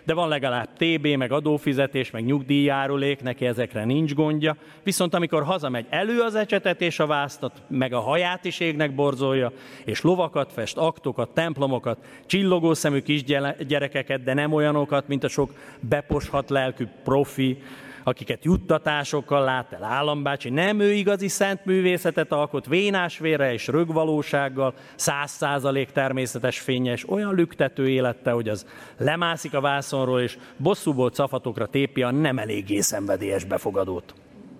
de van legalább TB, meg adófizetés, meg nyugdíjjárulék, neki ezekre nincs gondja. Viszont amikor hazamegy, elő az ecsetet és a vásztat, meg a haját is égnek borzolja, és lovakat fest, aktokat, templomokat, csillogó szemű kisgyerekeket, de nem olyanokat, mint a sok beposhat lelkű profi, akiket juttatásokkal lát el állambácsi. Nem, ő igazi szent művészetet alkot, vénásvérre és rögvalósággal, 100% természetes fényes, olyan lüktető élete, hogy az lemászik a vászonról, és bosszúból cafatokra tépi a nem eléggé szenvedélyes befogadót.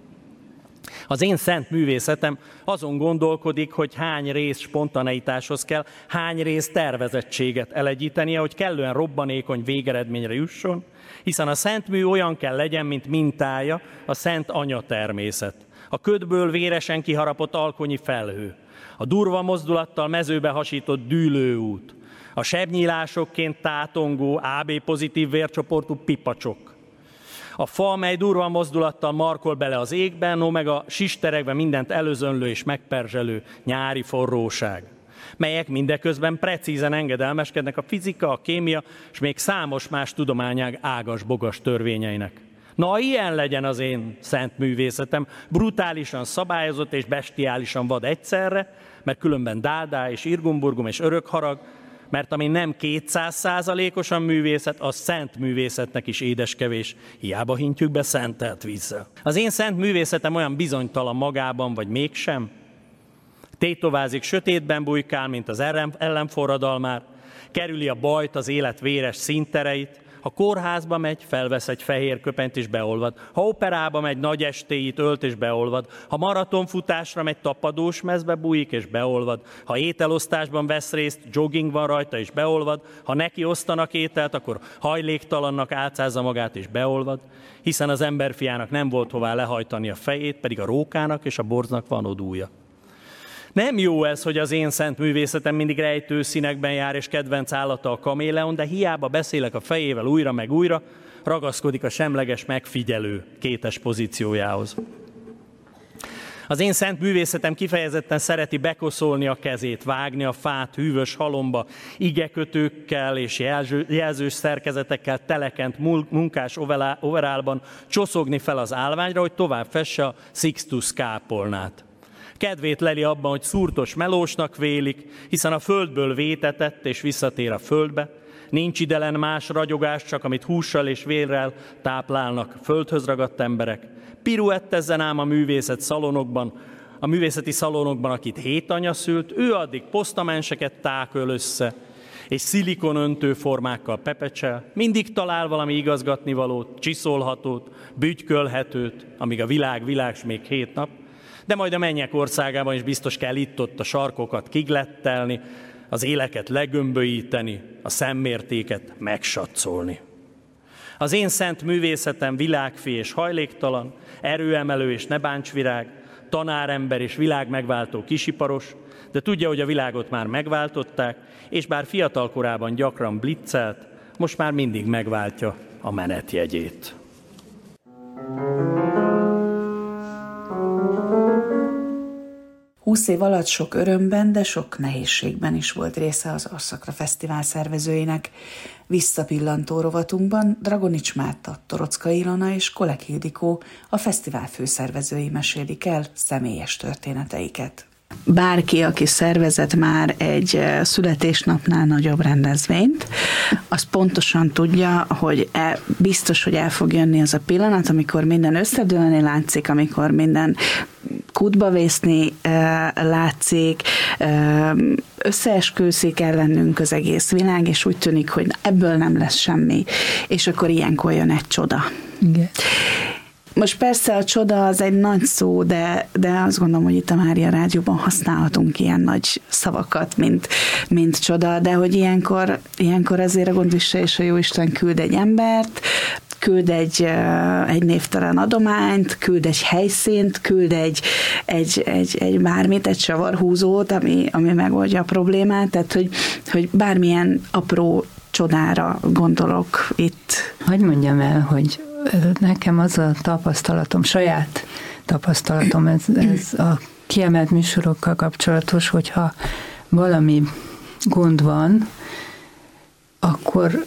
Az én szent művészetem azon gondolkodik, hogy hány rész spontaneitáshoz kell, hány rész tervezettséget elegyítenie, hogy kellően robbanékony végeredményre jusson, hiszen a szent mű olyan kell legyen, mint mintája a szent anya természet. A ködből véresen kiharapott alkonyi felhő, a durva mozdulattal mezőbe hasított dűlőút, a sebnyílásokként tátongó AB pozitív vércsoportú pipacsok, a fa, mely durva mozdulattal markol bele az égben, no meg a sisterekben mindent előzönlő és megperzselő nyári forróság, melyek mindeközben precízen engedelmeskednek a fizika, a kémia és még számos más tudományág ágas-bogas törvényeinek. Na, ilyen legyen az én szent művészetem, brutálisan szabályozott és bestiálisan vad egyszerre, mert különben dáldá és irgumburgum és örökharag, mert ami nem 200%-osan művészet, az szent művészetnek is édeskevés, hiába hintjük be szentelt vízzel. Az én szent művészetem olyan bizonytalan magában, vagy mégsem? Tétovázik, sötétben bujkál, mint az ellenforradalmár, kerüli a bajt, az élet véres színtereit, ha kórházba megy, felvesz egy fehér köpenyt és beolvad, ha operába megy, nagy estéit ölt és beolvad, ha maratonfutásra megy, tapadós mezbe bújik és beolvad, ha ételosztásban vesz részt, jogging van rajta és beolvad, ha neki osztanak ételt, akkor hajléktalannak álcázza magát és beolvad, hiszen az emberfiának nem volt hová lehajtani a fejét, pedig a rókának és a borznak van odúja. Nem jó ez, hogy az én szent művészetem mindig rejtő színekben jár, és kedvenc állata a kaméleon, de hiába beszélek a fejével újra meg újra, ragaszkodik a semleges megfigyelő kétes pozíciójához. Az én szent művészetem kifejezetten szereti bekoszolni a kezét, vágni a fát hűvös halomba, igekötőkkel és jelzős szerkezetekkel telekent munkás overálban csoszogni fel az állványra, hogy tovább fesse a Sixtus kápolnát. Kedvét leli abban, hogy szúrtos melósnak vélik, hiszen a földből vétetett és visszatér a földbe. Nincs idelen más ragyogás, csak amit hússal és vérrel táplálnak földhöz ragadt emberek. Piruettezzen ám a művészeti szalonokban, akit 7 anya szült, ő addig posztamenseket táköl össze, és szilikonöntő formákkal pepecsel, mindig talál valami igazgatnivalót, csiszolhatót, bütykölhetőt, amíg a világ s még 7 nap, de majd a mennyek országában is biztos kell itt-ott a sarkokat kiglettelni, az éleket legömbölyíteni, a szemmértéket megsatszolni. Az én szent művészetem világfi és hajléktalan, erőemelő és nebáncsvirág, tanárember és világmegváltó kisiparos, de tudja, hogy a világot már megváltották, és bár fiatal korában gyakran blitzelt, most már mindig megváltja a menetjegyét. 20 év alatt sok örömben, de sok nehézségben is volt része az Arszakra Fesztivál szervezőinek. Visszapillantó rovatunkban Dragonics Márta, Torockai Ilona és Kolek Ildikó, a fesztivál főszervezői mesélik el személyes történeteiket. Bárki, aki szervezett már egy születésnapnál nagyobb rendezvényt, az pontosan tudja, hogy biztos, hogy el fog jönni az a pillanat, amikor minden összedőlni látszik, amikor minden kútba vészni látszik, összeesküszik ellenünk az egész világ, és úgy tűnik, hogy ebből nem lesz semmi. És akkor ilyenkor jön egy csoda. Igen. Most persze a csoda az egy nagy szó, de azt gondolom, hogy itt a Mária Rádióban használhatunk ilyen nagy szavakat, mint csoda, de hogy ilyenkor azért a Gondvisse és a Jóisten küld egy embert, küld egy névtelen adományt, küld egy helyszínt, küld egy bármit, egy savarhúzót, ami megoldja a problémát, tehát hogy bármilyen apró csodára gondolok itt. Hogy mondjam el, hogy nekem az a tapasztalatom, saját tapasztalatom, ez a kiemelt műsorokkal kapcsolatos, hogyha valami gond van, akkor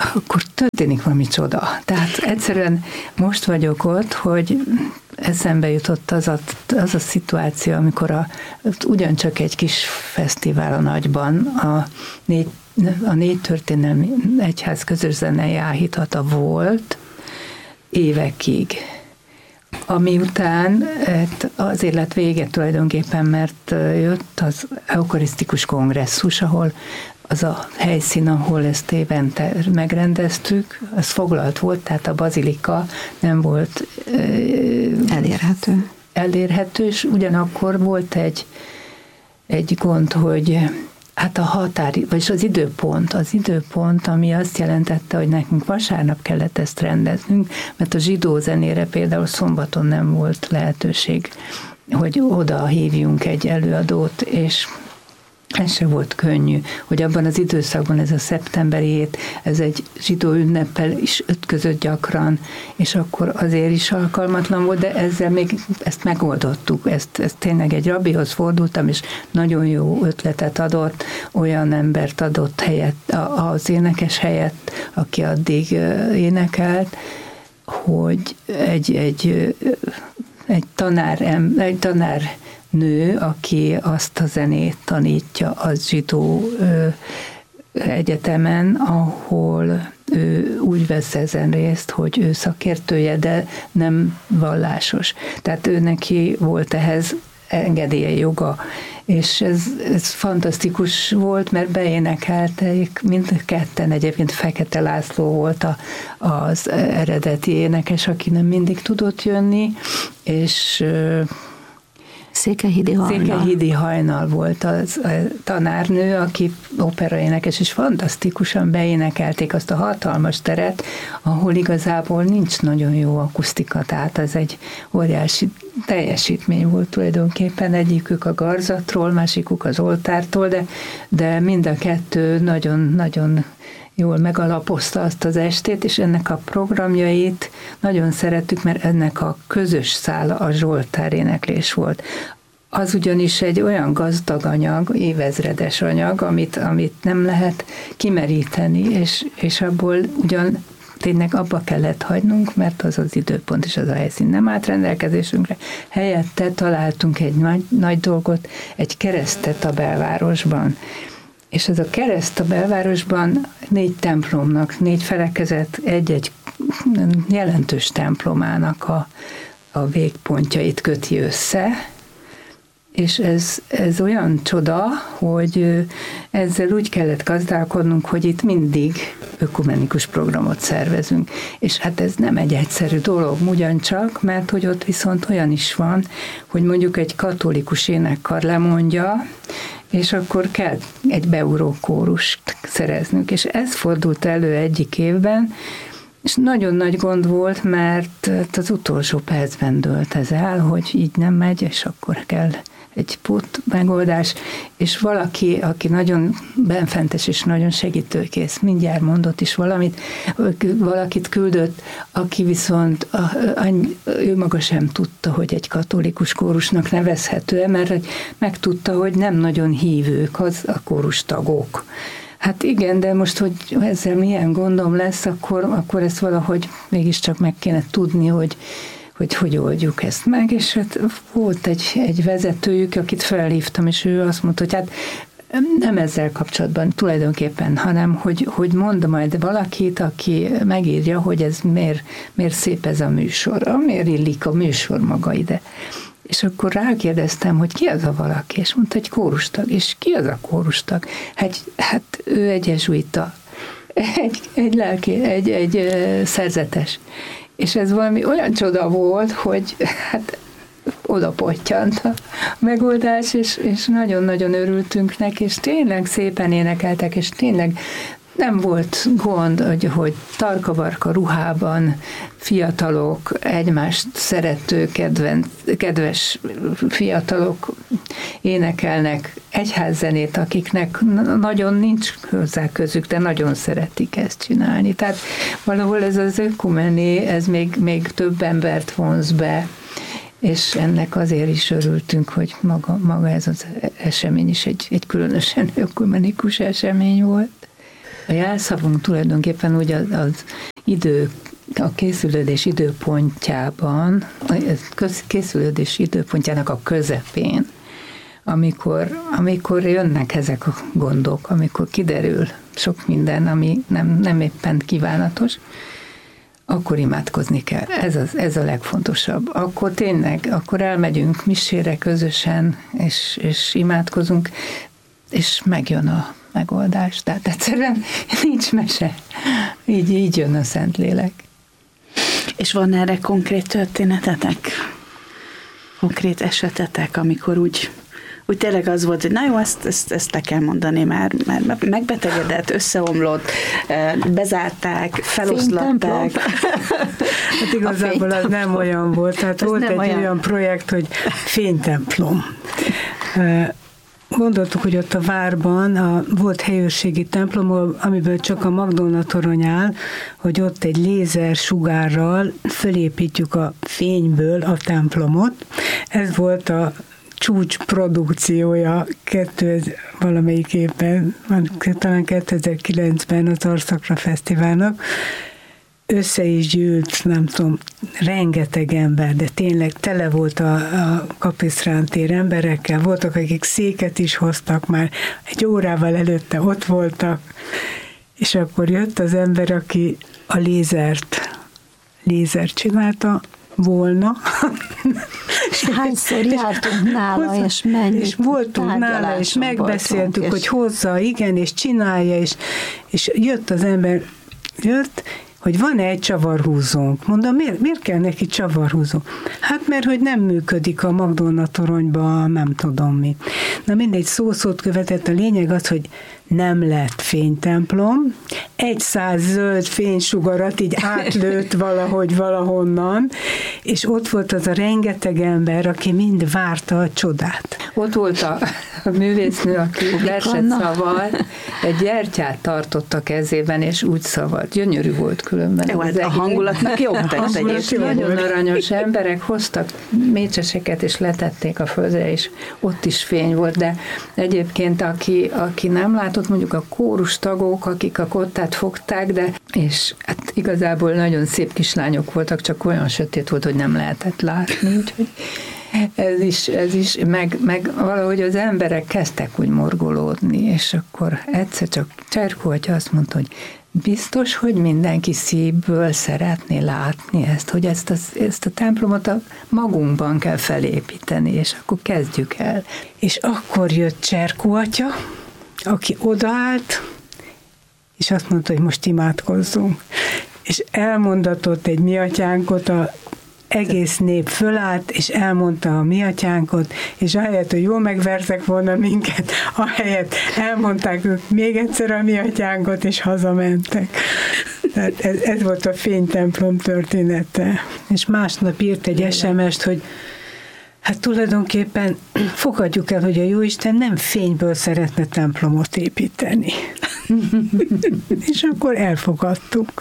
akkor történik valami csoda. Tehát egyszerűen most vagyok ott, hogy eszembe jutott az a szituáció, amikor ugyancsak egy kis fesztivál a Nagyban, a négy történelmi egyház közös zenei áhítata volt évekig. Ami után az élet vége tulajdonképpen, mert jött az eukarisztikus kongresszus, ahol az a helyszín, ahol ezt évente megrendeztük, az foglalt volt, tehát a bazilika nem volt elérhető, és ugyanakkor volt egy gond, hogy hát a vagyis az időpont, ami azt jelentette, hogy nekünk vasárnap kellett ezt rendeznünk, mert a zsidó zenére például szombaton nem volt lehetőség, hogy oda hívjunk egy előadót, és ez se volt könnyű, hogy abban az időszakban ez a szeptemberi hét, ez egy zsidó ünneppel is ütközött gyakran, és akkor azért is alkalmatlan volt, de ezzel még ezt megoldottuk. Ezt tényleg egy rabbihoz fordultam, és nagyon jó ötletet adott, olyan embert adott helyett, az énekes helyett, aki addig énekelt, hogy egy tanár nő, aki azt a zenét tanítja az zsidó egyetemen, ahol ő úgy vesz ezen részt, hogy ő szakértője, de nem vallásos. Tehát ő neki volt ehhez engedélye, joga, és ez fantasztikus volt, mert beénekelték mindketten, egyébként Fekete László volt az eredeti énekes, aki nem mindig tudott jönni, és Székelyhidi Hajnal volt az a tanárnő, aki operaénekes, és fantasztikusan beénekelték azt a hatalmas teret, ahol igazából nincs nagyon jó akusztika, tehát ez egy óriási teljesítmény volt tulajdonképpen, egyikük a garzatról, másikuk az oltártól, de mind a kettő nagyon-nagyon jól megalapozta azt az estét, és ennek a programjait nagyon szerettük, mert ennek a közös szála a zsoltár éneklés volt. Az ugyanis egy olyan gazdag anyag, évezredes anyag, amit nem lehet kimeríteni, és abból ugyan tényleg abba kellett hagynunk, mert az az időpont és az a helyszín nem állt rendelkezésünkre. Helyette találtunk egy nagy dolgot, egy keresztet a belvárosban. És ez a kereszt a belvárosban 4 templomnak, 4 felekezet egy-egy jelentős templomának a végpontjait köti össze, és ez olyan csoda, hogy ezzel úgy kellett gazdálkodnunk, hogy itt mindig ökumenikus programot szervezünk. És hát ez nem egy egyszerű dolog, ugyancsak, mert hogy ott viszont olyan is van, hogy mondjuk egy katolikus énekkar lemondja, és akkor kell egy beugró kórust szereznünk. És ez fordult elő egyik évben, és nagyon nagy gond volt, mert az utolsó percben dőlt ez el, hogy így nem megy, és akkor kell egy pót megoldás, és valaki, aki nagyon benfentes és nagyon segítőkész, mindjárt mondott is valakit küldött, aki viszont ő maga sem tudta, hogy egy katolikus kórusnak nevezhető, mert megtudta, hogy nem nagyon hívők a kórustagok. Hát igen, de most, hogy ezzel milyen gondom lesz, akkor ezt valahogy mégiscsak meg kéne tudni, hogy oldjuk ezt meg, és hát volt egy vezetőjük, akit felhívtam, és ő azt mondta, hogy hát nem ezzel kapcsolatban tulajdonképpen, hanem hogy mond majd valakit, aki megírja, hogy ez miért szép ez a műsor, miért illik a műsor maga ide. És akkor rákérdeztem, hogy ki az a valaki, és mondta, egy kórustag, és ki az a kórustag? Hát ő egy jezsuita, egy szerzetes. És ez valami olyan csoda volt, hogy hát oda pottyant a megoldás, és nagyon-nagyon örültünk neki, és tényleg szépen énekeltek, és tényleg nem volt gond, hogy tarka-barka ruhában fiatalok, egymást szerető, kedves fiatalok énekelnek egyházzenét, akiknek nagyon nincs hozzá közük, de nagyon szeretik ezt csinálni. Tehát valahol ez az ökumené, ez még több embert vonz be, és ennek azért is örültünk, hogy maga ez az esemény is egy különösen ökumenikus esemény volt. A jelszavunk tulajdonképpen úgy az idő, a készülődés időpontjában, készülődés időpontjának a közepén, amikor jönnek ezek a gondok, amikor kiderül sok minden, ami nem éppen kívánatos, akkor imádkozni kell. Ez a legfontosabb. Akkor tényleg, akkor elmegyünk misére közösen, és imádkozunk, és megjön a megoldás. Tehát egyszerűen nincs mese. Így jön a Szentlélek. És van erre konkrét történetetek? Konkrét esetetek, amikor úgy tényleg az volt, hogy na jó, ezt te kell mondani, mert megbetegedett, összeomlott, bezárták, feloszlatták. Hát igazából az nem olyan volt. Tehát volt egy olyan projekt, hogy fénytemplom. Gondoltuk, hogy ott a várban volt helyőrségi templom, amiből csak a Magdolna torony áll, hogy ott egy lézer sugárral fölépítjük a fényből a templomot. Ez volt a csúcs produkciója valamelyik évben, talán 2009-ben az Arszakra Fesztiválnak. Össze is gyűlt, nem tudom, rengeteg ember, de tényleg tele volt a Kapisztrán tér emberekkel, voltak, akik széket is hoztak már, egy órával előtte ott voltak, és akkor jött az ember, aki a lézert csinálta volna. Hányszor jártunk nála, és mennyit és voltunk nála, és megbeszéltük, hogy hozza, igen, és csinálja, és jött az ember, hogy van-e egy csavarhúzónk. Mondom, miért kell neki csavarhúzó? Hát mert, hogy nem működik a Magdolna toronyban, nem tudom mi. Na mindegy, szót követett, a lényeg az, hogy nem lett fénytemplom, 100 zöld fénysugarat így átlőtt valahonnan, és ott volt az a rengeteg ember, aki mind várta a csodát. Ott volt a művésznő, aki verset szavalt, egy gyertyát tartott a kezében, és úgy szavalt. Gyönyörű volt különben. Jó, a hangulatnak jobb tett egyébként. Nagyon aranyos emberek hoztak mécseseket, és letették a földre, és ott is fény volt, de egyébként aki nem látott, mondjuk a kórus tagok, akik a kottát fogták, és hát igazából nagyon szép kislányok voltak, csak olyan sötét volt, hogy nem lehetett látni, úgyhogy ez is, meg valahogy az emberek kezdtek úgy morgolódni, és akkor egyszer csak Cserkó atya azt mondta, hogy biztos, hogy mindenki szívből szeretné látni ezt, hogy ezt a templomot magunkban kell felépíteni, és akkor kezdjük el. És akkor jött Cserkó atya, aki odaállt, és azt mondta, hogy most imádkozzunk. És elmondatott egy mi atyánkot, az egész nép fölállt, és elmondta a mi atyánkot, és ahelyett, hogy jól megvertek volna minket, ahelyett elmondták ők még egyszer a mi atyánkot, és hazamentek. Tehát ez volt a fénytemplom története. És másnap írt egy SMS-t, hogy hát tulajdonképpen fogadjuk el, hogy a Jóisten nem fényből szeretne templomot építeni. És akkor elfogadtuk.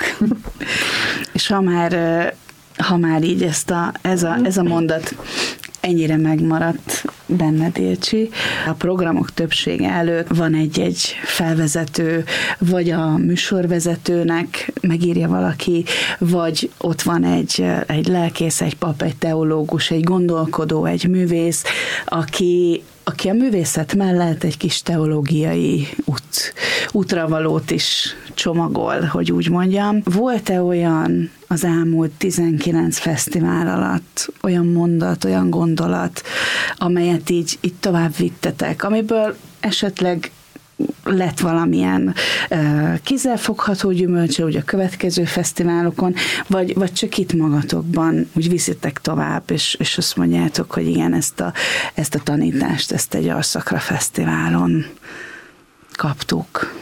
És ha már így ez a mondat ennyire megmaradt benned, Ilcsi. A programok többsége előtt van egy felvezető, vagy a műsorvezetőnek megírja valaki, vagy ott van egy lelkész, egy pap, egy teológus, egy gondolkodó, egy művész, aki a művészet mellett egy kis teológiai útravalót is csomagol, hogy úgy mondjam. Volt-e olyan az elmúlt 19 fesztivál alatt olyan mondat, olyan gondolat, amelyet így tovább vittetek, amiből esetleg lett valamilyen kézzelfogható gyümölcse úgy a következő fesztiválokon, vagy csak itt magatokban úgy viszitek tovább, és azt mondjátok, hogy igen, ezt a tanítást, ezt egy Arszakra Fesztiválon kaptuk.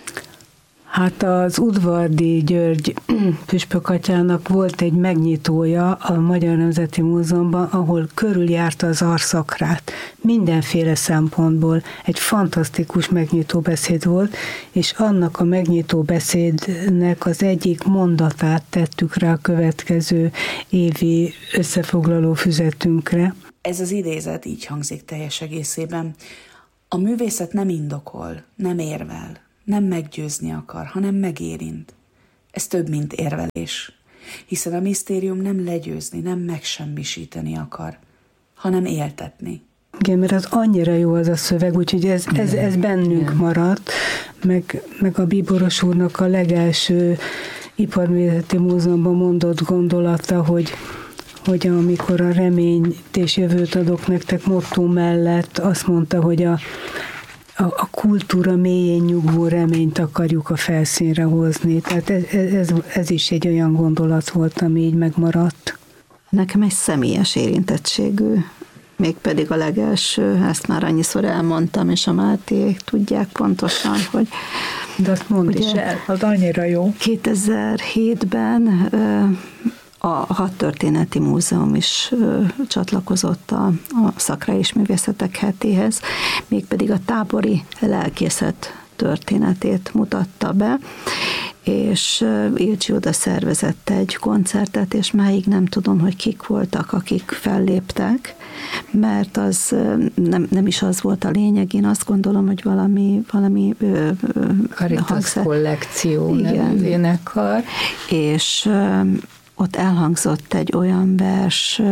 Hát az Udvardi György püspök atyának volt egy megnyitója a Magyar Nemzeti Múzeumban, ahol körüljárta az Arszakrát. Mindenféle szempontból egy fantasztikus megnyitó beszéd volt, és annak a megnyitó beszédnek az egyik mondatát tettük rá a következő évi összefoglaló füzetünkre. Ez az idézet így hangzik teljes egészében. A művészet nem indokol, nem érvel, nem meggyőzni akar, hanem megérint. Ez több, mint érvelés, hiszen a misztérium nem legyőzni, nem megsemmisíteni akar, hanem éltetni. Igen, mert az annyira jó az a szöveg, úgyhogy ez bennünk maradt, meg a Bíboros úrnak a legelső Iparművészeti Múzeumban mondott gondolata, hogy amikor a reményt és jövőt adok nektek motto mellett azt mondta, hogy a kultúra mélyén nyugvó reményt akarjuk a felszínre hozni. Tehát ez is egy olyan gondolat volt, ami így megmaradt. Nekem egy személyes érintettségű, mégpedig a legelső, ezt már annyiszor elmondtam, és a Máték tudják pontosan, hogy... De azt mondd is el, az annyira jó. 2007-ben a Hadtörténeti Múzeum is csatlakozott a Szakra és Művészetek hetéhez, mégpedig a tábori lelkészet történetét mutatta be, és Ilcsi oda szervezett egy koncertet, és máig nem tudom, hogy kik voltak, akik felléptek, mert az nem is az volt a lényeg, én azt gondolom, hogy valami Caritas kollekció nevű énekkar. És ott elhangzott egy olyan vers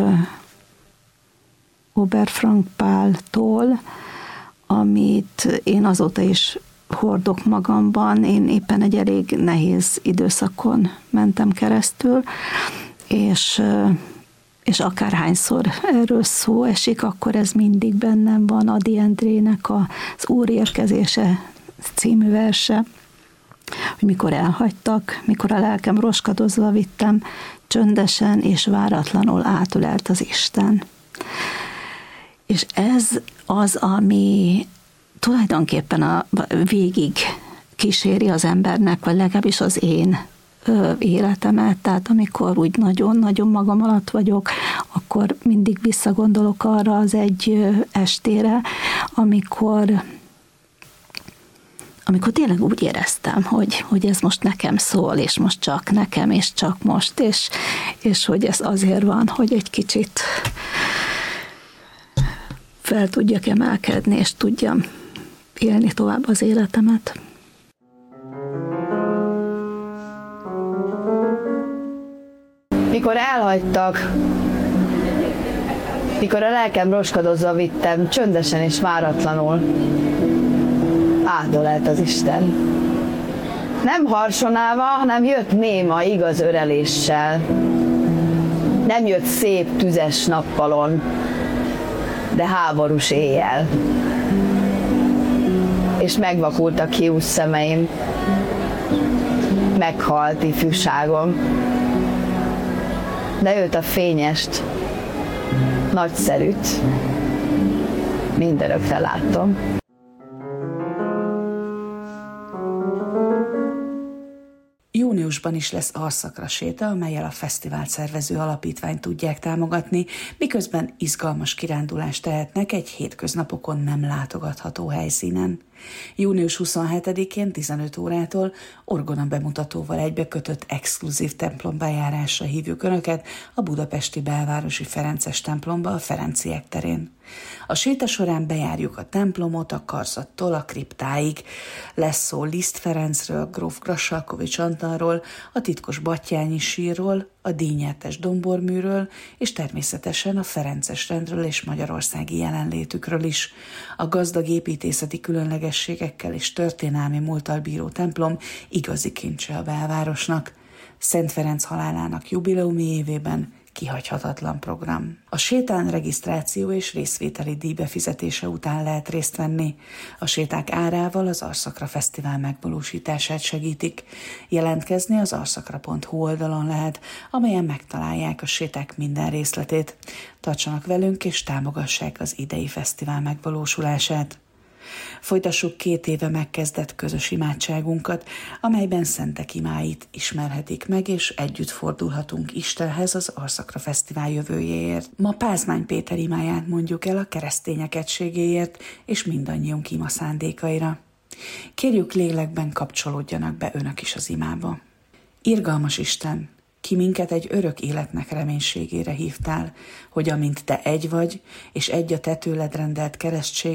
Oberfrank Páltól, amit én azóta is hordok magamban. Én éppen egy elég nehéz időszakon mentem keresztül, és akárhányszor erről szó esik, akkor ez mindig bennem van. Ady Endrének az Úr érkezése című verse, hogy mikor elhagytak, mikor a lelkem roskadozva vittem, csöndesen és váratlanul átölelt az Isten. És ez az, ami tulajdonképpen végig kíséri az embernek, vagy legalábbis az én életemet, tehát amikor úgy nagyon-nagyon magam alatt vagyok, akkor mindig visszagondolok arra az egy estére, amikor tényleg úgy éreztem, hogy ez most nekem szól, és most csak nekem, és csak most, és hogy ez azért van, hogy egy kicsit fel tudjak emelkedni, és tudjam élni tovább az életemet. Mikor elhagytak, mikor a lelkem roskadozva vittem, csöndesen és váratlanul, átölelt az Isten. Nem harsonálva, hanem jött néma, igaz öreléssel. Nem jött szép, tüzes nappalon, de háborús éjjel. És megvakultak hiús szemeim, meghalt ifjúságom. De őt a fényest, nagyszerűt mindörökre láttam. Júniusban is lesz Arszakra séta, amellyel a fesztivált szervező alapítványt tudják támogatni, miközben izgalmas kirándulást tehetnek egy hétköznapokon nem látogatható helyszínen. Június 27-én 15 órától orgona bemutatóval egybekötött exkluzív templombejárásra hívjuk Önöket a budapesti belvárosi Ferences templomba a Ferenciek terén. A séta során bejárjuk a templomot a karzattól a kriptáig. Lesz szó Liszt Ferencről, gróf Grassalkovich Antalról, a titkos Batthyányi sírról, a díjnyertes domborműről, és természetesen a ferences rendről és magyarországi jelenlétükről is. A gazdag építészeti különlegességekkel és történelmi múlttal bíró templom igazi kincse a belvárosnak. Szent Ferenc halálának jubileumi évében kihagyhatatlan program. A sétán regisztráció és részvételi díj befizetése után lehet részt venni. A séták árával az Arszakra Fesztivál megvalósítását segítik. Jelentkezni az arszakra.hu oldalon lehet, amelyen megtalálják a séták minden részletét. Tartsanak velünk és támogassák az idei fesztivál megvalósulását. Folytassuk 2 éve megkezdett közös imádságunkat, amelyben szentek imáit ismerhetik meg, és együtt fordulhatunk Istenhez az Arszakra Fesztivál jövőjéért. Ma Pázmány Péter imáját mondjuk el a keresztények egységéért és mindannyiunk ima szándékaira. Kérjük, lélekben kapcsolódjanak be Önök is az imába. Irgalmas Isten, ki minket egy örök életnek reménységére hívtál, hogy amint Te egy vagy, és egy a Te tőled rendelt keresztség,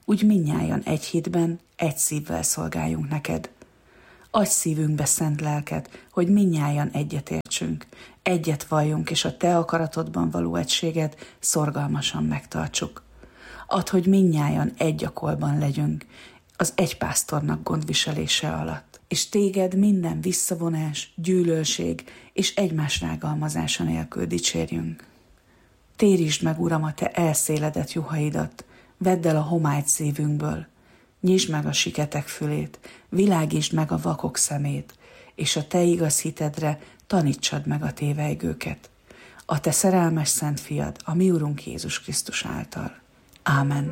úgy mindnyájan egy hitben, egy szívvel szolgáljunk neked. Adj szívünkbe szent lelked, hogy mindnyájan egyet értsünk, egyet valljunk, és a te akaratodban való egységet szorgalmasan megtartsuk. Add, hogy mindnyájan egy akolban legyünk, az egy pásztornak gondviselése alatt, és téged minden visszavonás, gyűlölség és egymás rágalmazása nélkül dicsérjünk. Térítsd meg, Uram, a te elszéledett juhaidat, vedd el a homályt szívünkből, nyisd meg a siketek fülét, világítsd meg a vakok szemét, és a te igaz hitedre tanítsad meg a tévejgőket. A te szerelmes szent fiad, a mi Urunk Jézus Krisztus által. Ámen.